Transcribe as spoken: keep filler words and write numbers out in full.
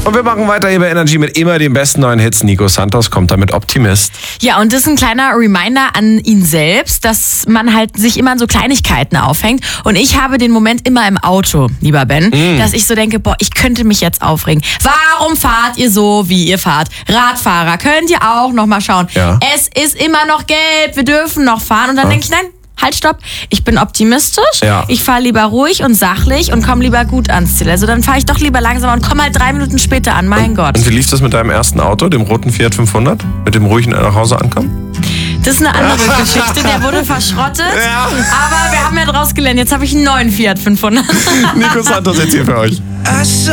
Und wir machen weiter hier bei Energy mit immer den besten neuen Hits. Nico Santos kommt damit Optimist. Ja, und das ist ein kleiner Reminder an ihn selbst, dass man halt sich immer an so Kleinigkeiten aufhängt. Und ich habe den Moment immer im Auto, lieber Ben, mm. dass ich so denke, boah, ich könnte mich jetzt aufregen. Warum fahrt ihr so, wie ihr fahrt? Radfahrer, könnt ihr auch noch mal schauen. Ja. Es ist immer noch gelb, wir dürfen noch fahren. Und dann ja. denke ich, nein, halt, stopp. Ich bin optimistisch. Ja. Ich fahre lieber ruhig und sachlich und komme lieber gut ans Ziel. Also dann fahre ich doch lieber langsamer und komme halt drei Minuten später an. Mein und, Gott. Und wie lief das mit deinem ersten Auto, dem roten Fiat fünfhundert? Mit dem ruhigen nach Hause ankommen? Das ist eine andere Geschichte. Der wurde verschrottet. Ja. Aber wir haben ja draus gelernt. Jetzt habe ich einen neuen Fiat fünfhundert. Nico Santos jetzt hier für euch.